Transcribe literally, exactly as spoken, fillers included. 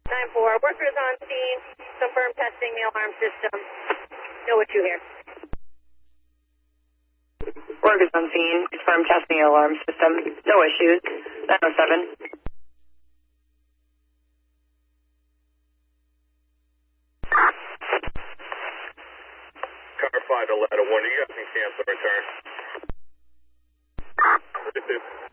nine four, workers on scene, confirm testing the alarm system. Know what you hear. Workers on scene, confirm testing the alarm system. No issues. nine oh seven. Car five, Atlanta one, you got some cancel return.